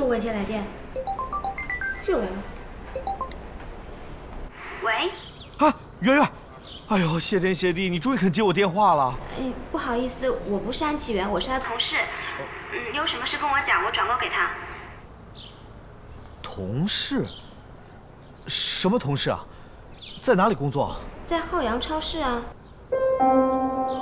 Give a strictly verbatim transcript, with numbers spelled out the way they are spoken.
度未接来电，又来了。喂。 啊，圆圆，哎呦，谢天谢地，你终于肯接我电话了。 哎，不好意思，我不是安启源，我是他同事。嗯，有什么事跟我讲，我转告给他。 同事？什么同事啊？在哪里工作啊？ 在浩洋超市啊。